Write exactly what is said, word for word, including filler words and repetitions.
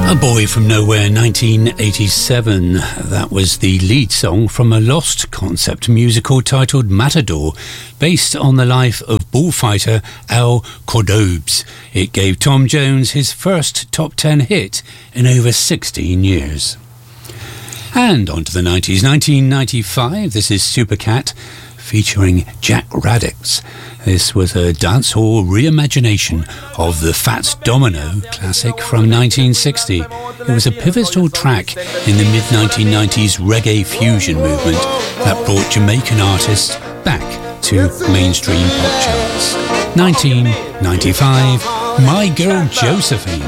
A Boy from Nowhere, nineteen eighty-seven. That was the lead song from a Lost concept musical titled Matador, based on the life of bullfighter Al Cordobes. It gave Tom Jones his first top ten hit in over sixteen years. And on to the nineties. nineteen ninety-five, this is Supercat featuring Jack Radix. This was a dancehall reimagination of the Fats Domino classic from nineteen sixty. It was a pivotal track in the mid nineteen nineties reggae fusion movement that brought Jamaican artists back to mainstream pop charts. nineteen ninety-five, My Girl Josephine.